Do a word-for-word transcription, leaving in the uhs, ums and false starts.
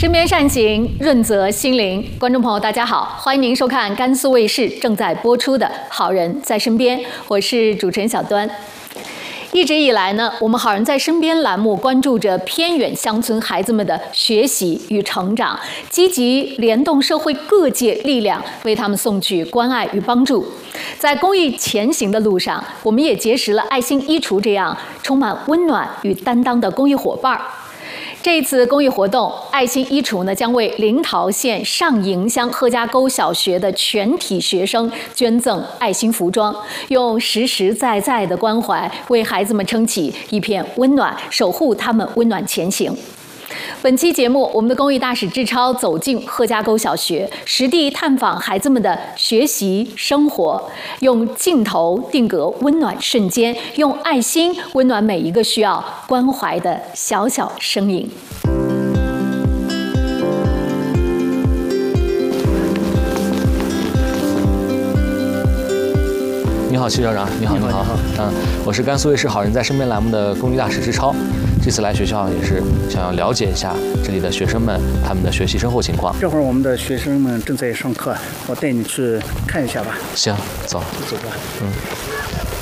身边善行，润泽心灵。观众朋友，大家好，欢迎您收看甘肃卫视正在播出的《好人在身边》，我是主持人小端。一直以来呢，我们好人在身边栏目关注着偏远乡村孩子们的学习与成长，积极联动社会各界力量，为他们送去关爱与帮助。在公益前行的路上，我们也结识了爱心衣橱这样充满温暖与担当的公益伙伴。这次公益活动，爱心衣橱呢将为临洮县上营乡贺家沟小学的全体学生捐赠爱心服装，用实实在在的关怀为孩子们撑起一片温暖，守护他们温暖前行。本期节目，我们的公益大使志超走进贺家沟小学，实地探访孩子们的学习生活，用镜头定格温暖瞬间，用爱心温暖每一个需要关怀的小小身影。 你好，徐校长。你好，你好。嗯，我是甘肃卫视《好人在身边》栏目的公益大使志超。这次来学校也是想要了解一下这里的学生们他们的学习生活情况。 这会儿我们的学生们正在上课，我带你去看一下吧。 行，走。 走吧。 嗯。